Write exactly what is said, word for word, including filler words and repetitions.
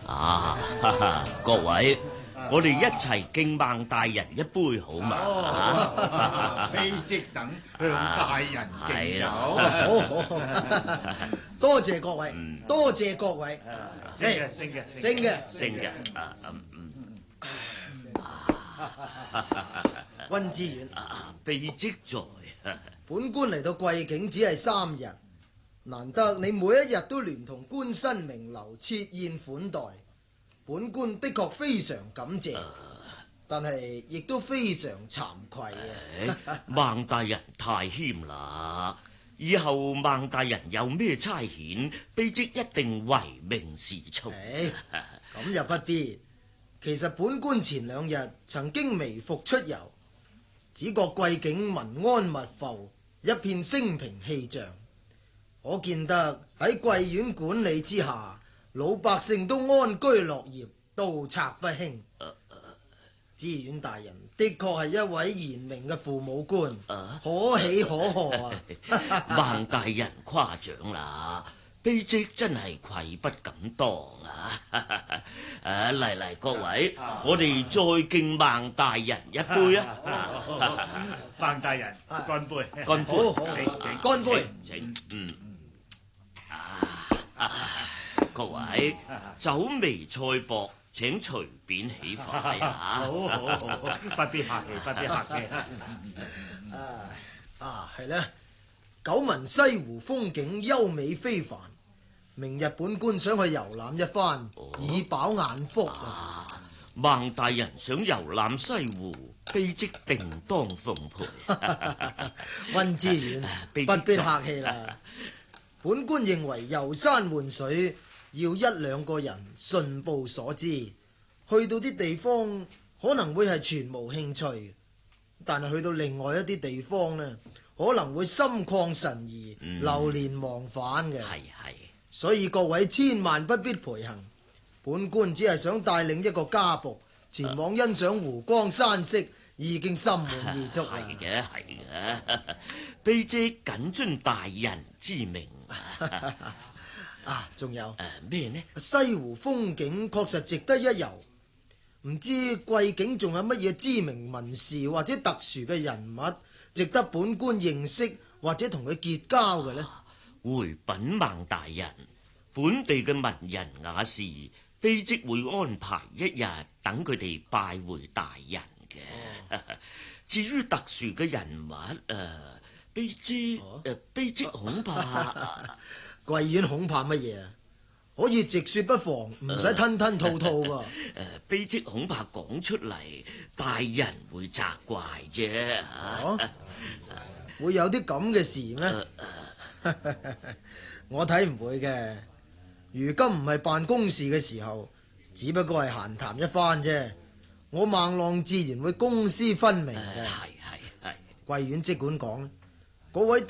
啊，哈哈，各位，我哋一齊敬孟大人一杯好嘛？ 哦，卑職等向大人敬酒。 好好，多謝各位，多謝各位。 升嘅，升嘅， 升嘅， 升嘅。啊嗯嗯。 溫之遠， 卑職在。 本官嚟到貴境只係三日，難得你每一日都聯同官紳名流設宴款待，本官的確非常感謝，但係亦都非常慚愧啊！ 孟大人太謙啦，以後孟大人有咩差遣，卑職一定唯命是從。 咁又不必，其實本官前兩日曾經微服出遊，只覺貴境民安物阜，一片升平氣象，可見得喺貴縣管理之下，老百姓都安居樂業，盜賊不興。知縣大人的確係一位賢明嘅父母官， 啊、 可喜可賀啊！ 孟大人誇獎啦，卑職真係愧不敢當啊！誒嚟嚟，各位，啊、我哋再敬孟大人一杯啊！ 孟大人，乾杯！ 乾杯！ 好好，乾杯！ 請，嗯。各位，酒微菜薄，請隨便起筷啊！ 好好好，不必客氣，不必客氣。 啊啊，係咧！久聞西湖風景優美非凡，明日本官想去遊覽一番，哦、以飽眼福啊！ 孟大人想遊覽西湖，卑職定當奉陪。 溫之遠，不必客氣啦。本官認為遊山玩水要一兩個人順步所知，去到啲地方可能會係全無興趣，但係去到另外一啲地方呢，可能會心曠神怡，嗯、流連忘返嘅。 係係， 所以各位千萬不必陪行。本官只係想帶領一個家僕前往欣賞湖光山色，已經心滿意足啦。 係嘅係嘅，卑職謹遵大人之命。 啊，仲有咩、呃、呢？ 西湖風景確實值得一遊，唔知貴境仲有乜嘢知名文士或者特殊嘅人物值得本官認識或者同佢結交嘅呢？ 回稟孟大人，本地嘅文人雅士，卑職會安排一日等佢哋拜會大人嘅。哦、至於特殊嘅人物，誒、呃，卑職誒，卑職恐怕。 貴縣恐怕乜嘢啊？可以直說不妨，唔使吞吞吐吐噃。誒， 卑職恐怕講出嚟，大人會責怪啫。 哦，會有啲咁嘅事咩？我睇唔會嘅。如今唔係辦公事嘅時候，只不過係閒談一番啫。我孟浪自然會公私分明嘅。係係係。貴縣即管講，嗰位